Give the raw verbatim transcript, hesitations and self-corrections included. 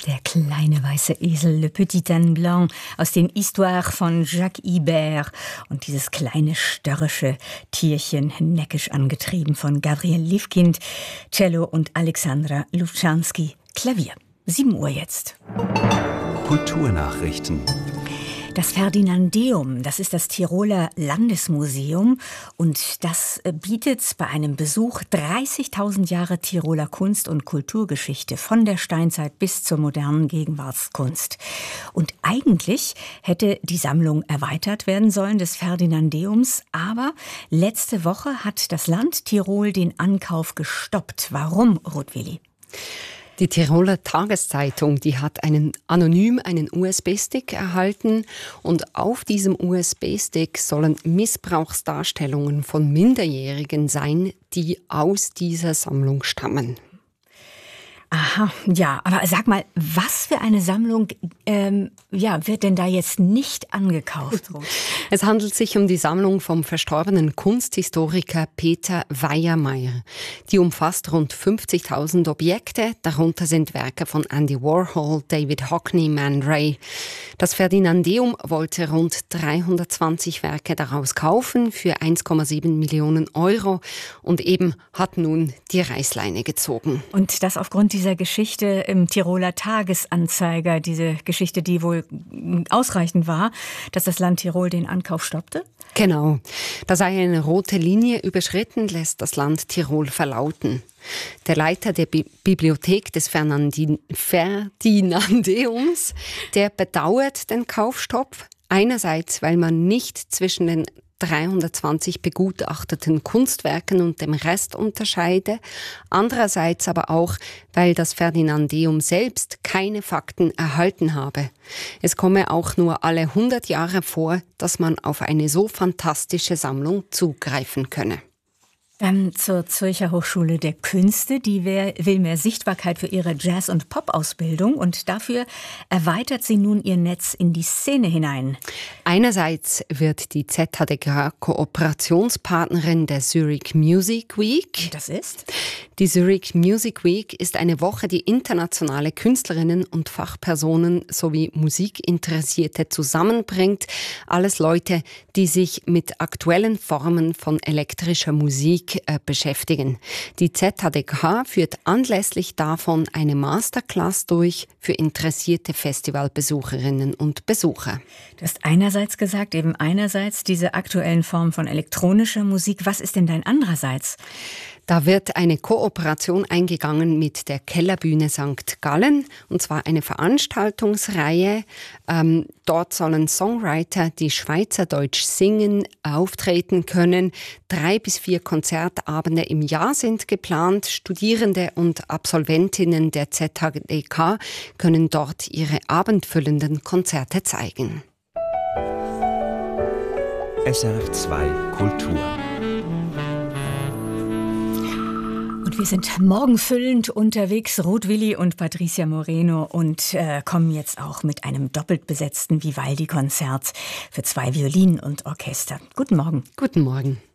Der kleine weiße Esel, Le Petit Âne Blanc, aus dem Histoire von Jacques Ibert. Und dieses kleine störrische Tierchen, neckisch angetrieben von Gabriel Liefkind, Cello und Alexandra Lubchansky, Klavier. sieben Uhr jetzt. Kulturnachrichten. Das Ferdinandeum, das ist das Tiroler Landesmuseum und das bietet bei einem Besuch dreißigtausend Jahre Tiroler Kunst- und Kulturgeschichte von der Steinzeit bis zur modernen Gegenwartskunst. Und eigentlich hätte die Sammlung erweitert werden sollen des Ferdinandeums, aber letzte Woche hat das Land Tirol den Ankauf gestoppt. Warum, Ruth Willi? Die Tiroler Tageszeitung, die hat einen anonym einen U S B-Stick erhalten und auf diesem U S B-Stick sollen Missbrauchsdarstellungen von Minderjährigen sein, die aus dieser Sammlung stammen. Aha, ja, aber sag mal, was für eine Sammlung ähm, ja, wird denn da jetzt nicht angekauft? Es handelt sich um die Sammlung vom verstorbenen Kunsthistoriker Peter Weiermeier. Die umfasst rund fünfzigtausend Objekte, darunter sind Werke von Andy Warhol, David Hockney, Man Ray. Das Ferdinandeum wollte rund dreihundertzwanzig Werke daraus kaufen für eins Komma sieben Millionen Euro und eben hat nun die Reißleine gezogen. Und das aufgrund dieser Geschichte im Tiroler Tagesanzeiger, diese Geschichte, die wohl ausreichend war, dass das Land Tirol den Ankauf stoppte? Genau. Da sei eine rote Linie überschritten, lässt das Land Tirol verlauten. Der Leiter der Bi- Bibliothek des Fernandi- Ferdinandeums, der bedauert den Kaufstopp. Einerseits, weil man nicht zwischen den dreihundertzwanzig begutachteten Kunstwerken und dem Rest unterscheide. Andererseits aber auch, weil das Ferdinandeum selbst keine Fakten erhalten habe. Es komme auch nur alle hundert Jahre vor, dass man auf eine so fantastische Sammlung zugreifen könne. Dann zur Zürcher Hochschule der Künste. Die will mehr Sichtbarkeit für ihre Jazz- und Pop-Ausbildung und dafür erweitert sie nun ihr Netz in die Szene hinein. Einerseits wird die Z H D K Kooperationspartnerin der Zurich Music Week. Das ist? Die Zurich Music Week ist eine Woche, die internationale Künstlerinnen und Fachpersonen sowie Musikinteressierte zusammenbringt. Alles Leute, die sich mit aktuellen Formen von elektrischer Musik äh, beschäftigen. Die Z H D K führt anlässlich davon eine Masterclass durch für interessierte Festivalbesucherinnen und Besucher. Du hast einerseits gesagt, eben einerseits diese aktuellen Formen von elektronischer Musik. Was ist denn dein andererseits? Da wird eine Kooperation eingegangen mit der Kellerbühne Sankt Gallen, und zwar eine Veranstaltungsreihe. Ähm, dort sollen Songwriter, die Schweizerdeutsch singen, auftreten können. Drei bis vier Konzertabende im Jahr sind geplant. Studierende und Absolventinnen der Z H D K können dort ihre abendfüllenden Konzerte zeigen. S R F zwei Kultur. Und wir sind morgenfüllend unterwegs, Ruth Willi und Patricia Moreno, und äh, kommen jetzt auch mit einem doppelt besetzten Vivaldi-Konzert für zwei Violinen und Orchester. Guten Morgen. Guten Morgen.